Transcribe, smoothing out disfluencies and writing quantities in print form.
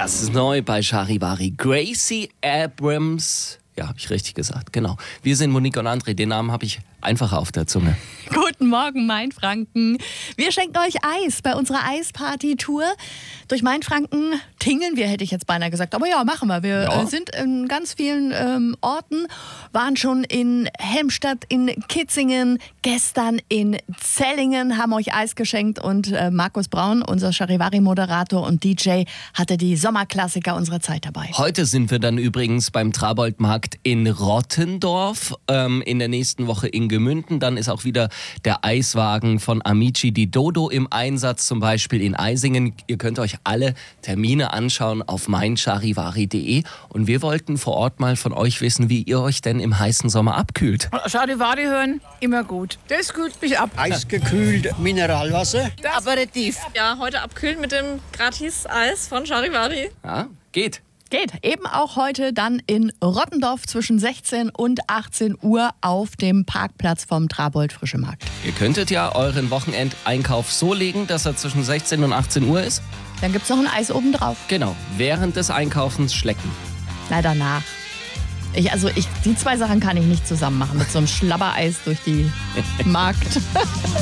Das ist neu bei Charivari. Gracie Abrams. Ja, habe ich richtig gesagt, genau. Wir sind Monique und André, den Namen habe ich einfacher auf der Zunge. Guten Morgen, Mainfranken. Wir schenken euch Eis bei unserer Eisparty-Tour. Durch Mainfranken tingeln wir, hätte ich jetzt beinahe gesagt. Aber ja, machen wir. Wir sind in ganz vielen Orten, waren schon in Helmstadt, in Kitzingen, gestern in Zellingen, haben euch Eis geschenkt und Markus Braun, unser Charivari-Moderator und DJ, hatte die Sommerklassiker unserer Zeit dabei. Heute sind wir dann übrigens beim Traboldmarkt in Rottendorf, in der nächsten Woche in Gemünden. Dann ist auch wieder der Eiswagen von Amici di Dodo im Einsatz, zum Beispiel in Eisingen. Ihr könnt euch alle Termine anschauen auf meincharivari.de. Und wir wollten vor Ort mal von euch wissen, wie ihr euch denn im heißen Sommer abkühlt. Charivari hören, immer gut. Das kühlt mich ab. Eisgekühlt Mineralwasser. Aperitif. Ja, heute abkühlen mit dem Gratis-Eis von Charivari. Ja, geht. Geht. Eben auch heute dann in Rottendorf zwischen 16 und 18 Uhr auf dem Parkplatz vom Trabold Frische Markt. Ihr könntet ja euren Wochenendeinkauf so legen, dass er zwischen 16 und 18 Uhr ist. Dann gibt's noch ein Eis obendrauf. Genau, während des Einkaufens schlecken. Leider nach. Die zwei Sachen kann ich nicht zusammen machen. Mit so einem Schlabbereis durch die Markt.